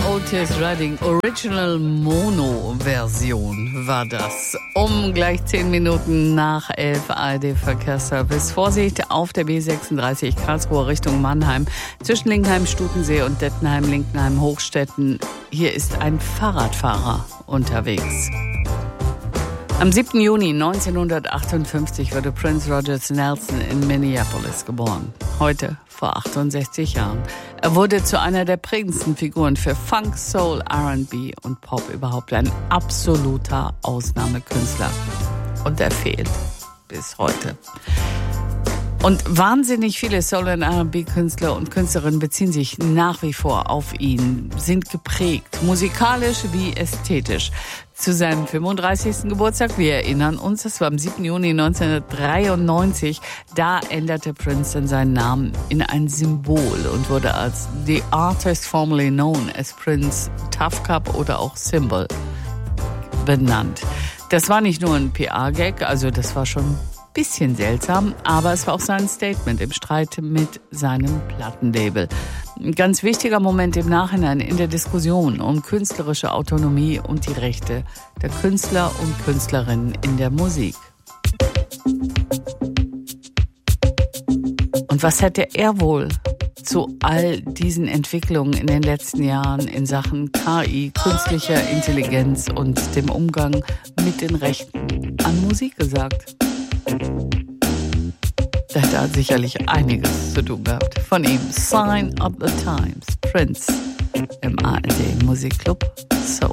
Otis Redding, Original Mono-Version war das. Um gleich 10 Minuten nach 11 ARD-Verkehrsservice. Vorsicht auf der B36 Karlsruhe Richtung Mannheim. Zwischen Linkenheim, Stutensee und Dettenheim, Linkenheim, Hochstetten. Hier ist ein Fahrradfahrer unterwegs. Am 7. Juni 1958 wurde Prince Rogers Nelson in Minneapolis geboren. Heute vor 68 Jahren. Er wurde zu einer der prägendsten Figuren für Funk, Soul, R&B und Pop überhaupt. Ein absoluter Ausnahmekünstler. Und er fehlt bis heute. Und wahnsinnig viele Soul- und R&B-Künstler und Künstlerinnen beziehen sich nach wie vor auf ihn, sind geprägt, musikalisch wie ästhetisch. Zu seinem 35. Geburtstag, wir erinnern uns, das war am 7. Juni 1993, da änderte Prince dann seinen Namen in ein Symbol und wurde als The Artist Formerly Known as Prince Tough Cup oder auch Symbol benannt. Das war nicht nur ein PR-Gag, also das war schon bisschen seltsam, aber es war auch sein Statement im Streit mit seinem Plattenlabel. Ein ganz wichtiger Moment im Nachhinein in der Diskussion um künstlerische Autonomie und die Rechte der Künstler und Künstlerinnen in der Musik. Und was hätte er wohl zu all diesen Entwicklungen in den letzten Jahren in Sachen KI, künstlicher Intelligenz und dem Umgang mit den Rechten an Musik gesagt? Da hat er sicherlich einiges zu tun gehabt. Von ihm Sign of the Times, Prince im ARD Musikclub Soul.